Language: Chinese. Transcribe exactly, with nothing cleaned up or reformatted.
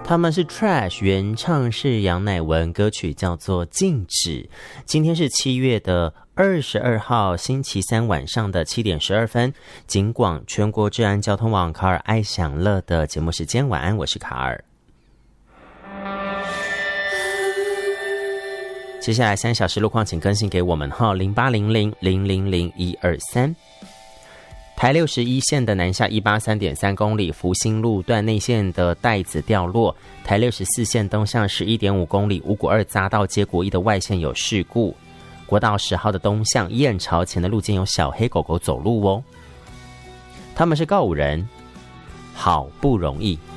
他们是 Trash， 原唱是杨乃文，歌曲叫做《静止》。今天是七月的二十二号，星期三晚上的七点十二分，警广全国治安交通网卡尔爱享乐的节目时间。晚安，我是卡尔。接下来三小时路况，请更新给我们号零八零零零零零一二三。台六十一线的南下一八三点三公里，福兴路段内线的带子掉落。台六十四线东向十一点五公里，五股二匝道接国一的外线有事故。国道十号的东向燕巢前的路径有小黑狗狗走路哦。他们是告五人，好不容易。